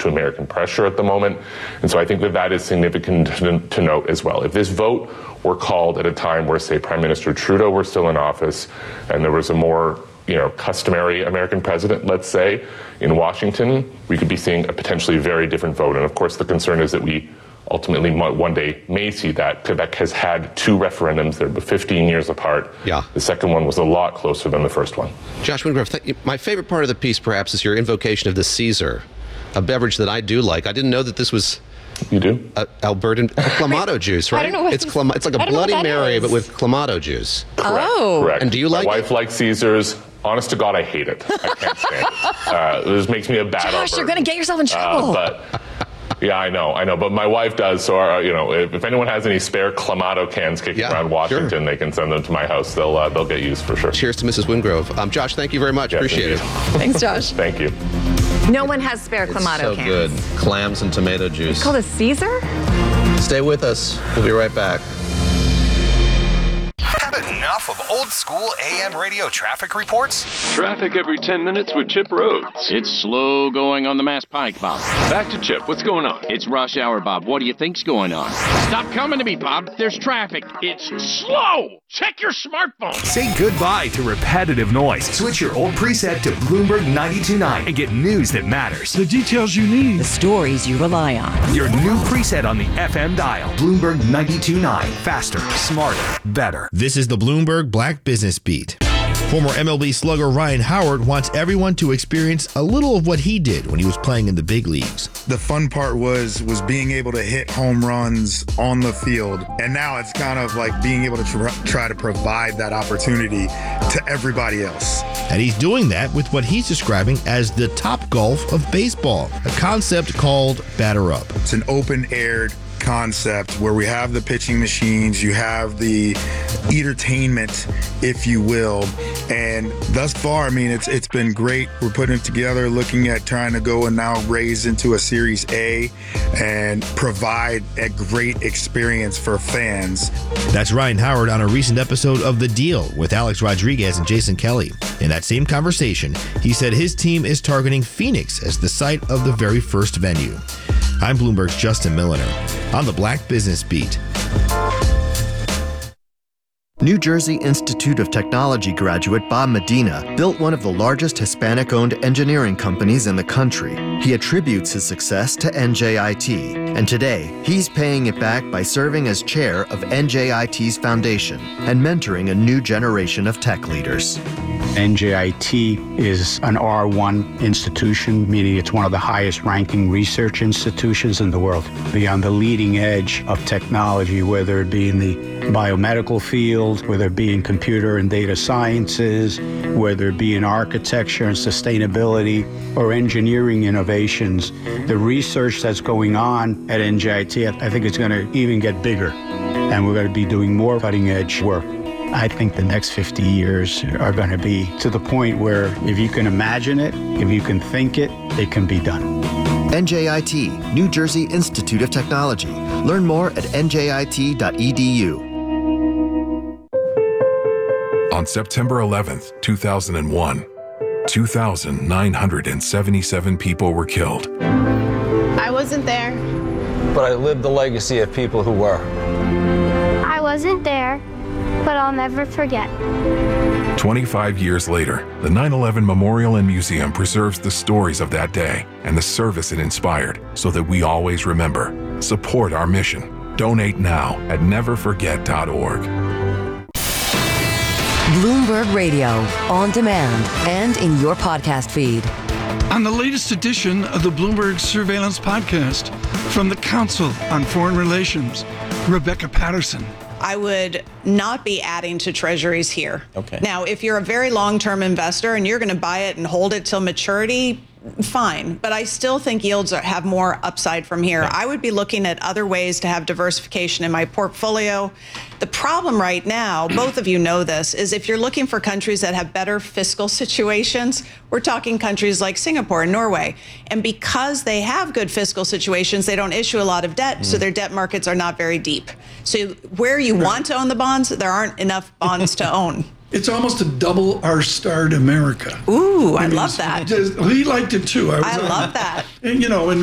to American pressure at the moment. And so I think that is significant to note as well. If this vote were called at a time where, say, Prime Minister Trudeau were still in office and there was a more customary American president, let's say, in Washington, we could be seeing a potentially very different vote. And of course, the concern is that we ultimately one day may see that. Quebec has had two referendums. They're 15 years apart. Yeah. The second one was a lot closer than the first one. Josh Wingrove, my favorite part of the piece, perhaps, is your invocation of the Caesar, a beverage that I do like. I didn't know that this was... You do? Albertan Clamato juice, right? I don't know what it's like a Bloody Mary, but with Clamato juice. Correct. Oh. Correct. And do you like My wife likes Caesars. Honest to God, I hate it. I can't stand it. This makes me a bad Josh, Albertan. you're going to get yourself in trouble. But yeah, I know. But my wife does. So, if anyone has any spare Clamato cans kicking around Washington, sure. They can send them to my house. They'll get used for sure. Cheers to Mrs. Wingrove. Josh, thank you very much. Appreciate it. Thanks, Josh. Thank you. No one has spare Clamato so cans. good. Clams and tomato juice. It's called a Caesar? Stay with us. We'll be right back. Enough of old school AM radio traffic reports? Traffic every 10 minutes with Chip Rhodes. It's slow going on the Mass Pike, Bob. Back to Chip. What's going on? It's rush hour, Bob. What do you think's going on? Stop coming to me, Bob. There's traffic. It's slow. Check your smartphone. Say goodbye to repetitive noise. Switch your old preset to Bloomberg 92.9 and get news that matters. The details you need. The stories you rely on. Your new preset on the FM dial. Bloomberg 92.9. Faster, smarter, better. This is the Bloomberg Black Business Beat. Former MLB slugger Ryan Howard wants everyone to experience a little of what he did when he was playing in the big leagues. The fun part was being able to hit home runs on the field. And now it's kind of like being able to try to provide that opportunity to everybody else. And he's doing that with what he's describing as the Top Golf of baseball, a concept called Batter Up. It's an open-aired concept where we have the pitching machines, you have the entertainment, if you will, and thus far, I mean, it's been great. We're putting it together, looking at trying to go and now raise into a Series A and provide a great experience for fans. That's Ryan Howard on a recent episode of The Deal with Alex Rodriguez and Jason Kelly. In that same conversation, he said his team is targeting Phoenix as the site of the very first venue. I'm Bloomberg's Justin Milliner on the Black Business Beat. New Jersey Institute of Technology graduate Bob Medina built one of the largest Hispanic-owned engineering companies in the country. He attributes his success to NJIT, and today he's paying it back by serving as chair of NJIT's foundation and mentoring a new generation of tech leaders. NJIT is an R1 institution, meaning it's one of the highest ranking research institutions in the world. Be on the leading edge of technology, whether it be in the biomedical field, whether it be in computer and data sciences, whether it be in architecture and sustainability or engineering innovations. The research that's going on at NJIT, I think it's going to even get bigger, and we're going to be doing more cutting edge work. I think the next 50 years are going to be to the point where if you can imagine it, if you can think it, it can be done. NJIT, New Jersey Institute of Technology. Learn more at njit.edu. On September 11th, 2001, 2,977 people were killed. I wasn't there. But I lived the legacy of people who were. I wasn't there, but I'll never forget. 25 years later, the 9/11 Memorial and Museum preserves the stories of that day and the service it inspired so that we always remember. Support our mission. Donate now at neverforget.org. Bloomberg Radio, on demand and in your podcast feed. On the latest edition of the Bloomberg Surveillance Podcast, from the Council on Foreign Relations, Rebecca Patterson. I would not be adding to treasuries here. Okay. Now, if you're a very long-term investor and you're going to buy it and hold it till maturity, fine. But I still think yields have more upside from here. I would be looking at other ways to have diversification in my portfolio. The problem right now, both of you know this, is if you're looking for countries that have better fiscal situations, we're talking countries like Singapore and Norway. And because they have good fiscal situations, they don't issue a lot of debt, so their debt markets are not very deep. So where you want to own the bonds, there aren't enough bonds to own. It's almost a double R-starred America. Ooh, I love that. He liked it too. I love that. And, you know, and